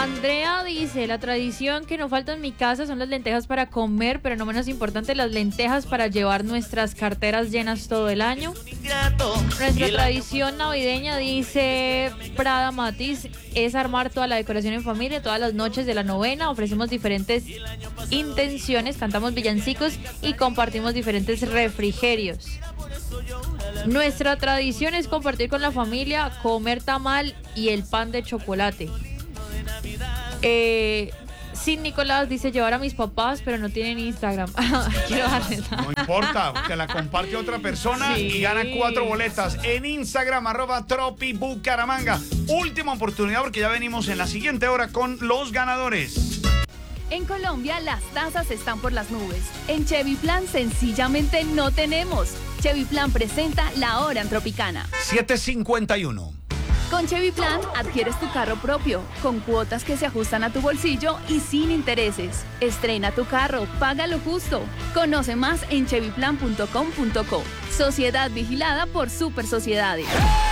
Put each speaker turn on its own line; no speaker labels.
Andrea dice, la tradición que no falta en mi casa son las lentejas para comer, pero no menos importante, las lentejas para llevar nuestras carteras llenas todo el año. Nuestra tradición navideña, dice Prada Matiz, es armar toda la decoración en familia, todas las noches de la novena, ofrecemos diferentes intenciones, cantamos villancicos y compartimos diferentes refrigerios. Nuestra tradición es compartir con la familia, comer tamal y el pan de chocolate. Sin Nicolás dice, llevar a mis papás, pero no tienen Instagram. Quiero darle nada.
No importa, que la comparte otra persona y ganan 4 boletas en Instagram, @tropibucaramanga. Última oportunidad porque ya venimos en la siguiente hora con los ganadores.
En Colombia las tasas están por las nubes. En Chevy Plan sencillamente no tenemos. Chevy Plan presenta la hora en Tropicana.
7:51.
Con Chevy Plan adquieres tu carro propio, con cuotas que se ajustan a tu bolsillo y sin intereses. Estrena tu carro, págalo justo. Conoce más en chevyplan.com.co. Sociedad vigilada por Super Sociedades.